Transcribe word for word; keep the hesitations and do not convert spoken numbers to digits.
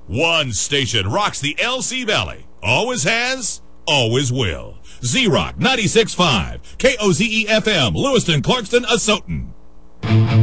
One station rocks the L C Valley. Always has, always will. Z-Rock ninety-six point five, K O Z E F M, Lewiston, Clarkston, Asotin.